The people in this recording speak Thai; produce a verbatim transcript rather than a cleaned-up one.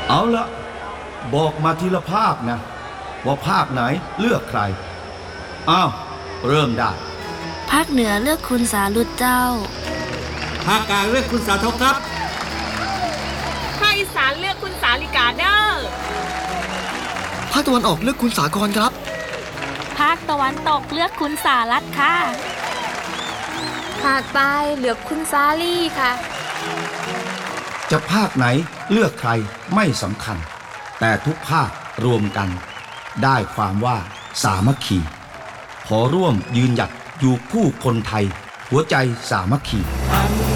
เอาละบอกมาทีละภาคนะว่าภาคไหนเลือกใครอ้าวเริ่มได้ภาคเหนือเลือกคุณสารุตเจ้าภาคกลางเลือกคุณสาทบครับภาคอีสานเลือกคุณสาลิกาเดอร์ภาคตะวันออกเลือกคุณสากรครับภาคตะวันตกเลือกคุณสารัตค่ะภาคใต้เลือกคุณสาลี่ค่ะจะภาคไหนเลือกใครไม่สำคัญแต่ทุกภาครวมกันได้ความว่าสามัคคีขอร่วมยืนหยัดอยู่คู่คนไทยหัวใจสามัคคี